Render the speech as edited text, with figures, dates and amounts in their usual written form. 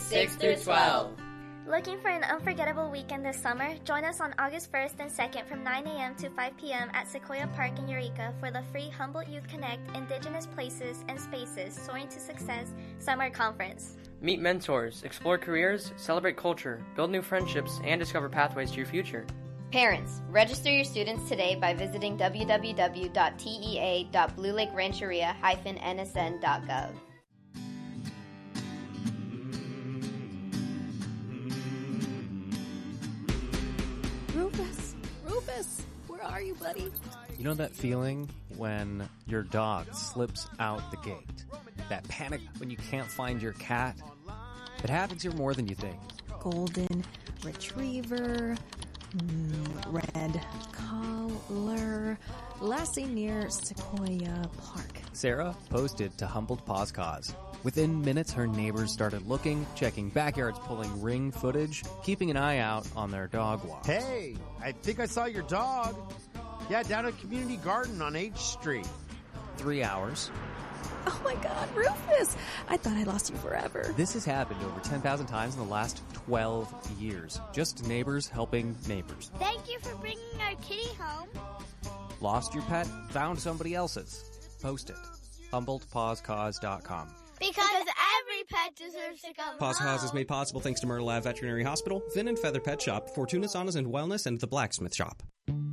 6 through 12. Looking for an unforgettable weekend this summer? Join us on August 1st and 2nd from 9 a.m. to 5 p.m. at Sequoia Park in Eureka for the free Humboldt Youth Connect Indigenous Places and Spaces Soaring to Success Summer Conference. Meet mentors, explore careers, celebrate culture, build new friendships, and discover pathways to your future. Parents, register your students today by visiting www.tea.bluelakerancheria-nsn.gov. Rufus, where are you, buddy? You know that feeling when your dog slips out the gate? That panic when you can't find your cat? It happens here more than you think. Golden Retriever, Red Collar, Lassie near Sequoia Park. Sarah posted to Humboldt Paws Cause. Within minutes, her neighbors started looking, checking backyards, pulling ring footage, keeping an eye out on their dog walks. Hey, I think I saw your dog. Yeah, down at Community Garden on H Street. 3 hours. Oh my God, Rufus! I thought I lost you forever. This has happened over 10,000 times in the last 12 years. Just neighbors helping neighbors. Thank you for bringing our kitty home. Lost your pet? Found somebody else's. Post it. HumboldtPawsCause.com. Because every pet deserves to come Paws Cause is made possible thanks to Myrtle Ave Veterinary Hospital, Finn and Feather Pet Shop, Fortuna Saunas and Wellness, and the Blacksmith Shop.